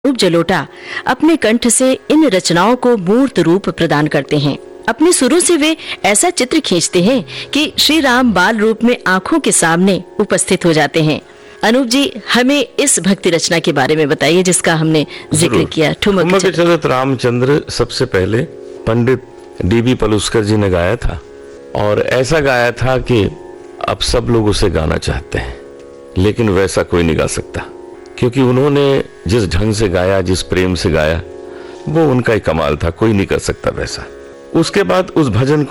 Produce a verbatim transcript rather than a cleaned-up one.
अनूप जलोटा अपने कंठ से इन रचनाओं को मूर्त रूप प्रदान करते हैं। अपने सुरों से वे ऐसा चित्र खींचते हैं कि श्री राम बाल रूप में आंखों के सामने उपस्थित हो जाते हैं। अनूप जी, हमें इस भक्ति रचना के बारे में बताइए जिसका हमने जिक्र किया। ठुमक ठुमक चलत रामचंद्र सबसे पहले पंडित डी बी पलुस्कर जी ने गाया था, और ऐसा गाया था कि अब सब लोग उसे गाना चाहते हैं, लेकिन वैसा कोई नहीं गा सकता, क्योंकि उन्होंने जिस ढंग से गाया, जिस प्रेम से गाया, वो उनका ही कमाल था, कोई नहीं कर सकता वैसा। उसके बाद उस भजन को